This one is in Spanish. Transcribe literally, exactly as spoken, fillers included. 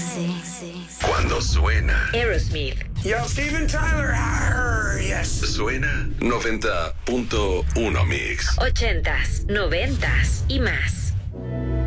Cuando suena Aerosmith. Yo, Steven Tyler. Arr, yes. Suena noventa punto uno Mix. Ochentas, noventas y más.